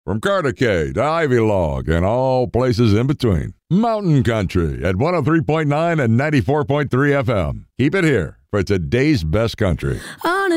From Cartacate to Ivy Log and all places in between. Mountain Country at 103.9 and 94.3 FM. Keep it here for today's best country. On a